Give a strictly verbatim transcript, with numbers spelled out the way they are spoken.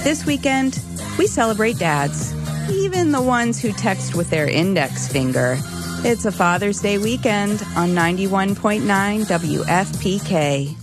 This weekend, we celebrate dads, even the ones who text with their index finger. It's a Father's Day weekend on ninety-one point nine W F P K.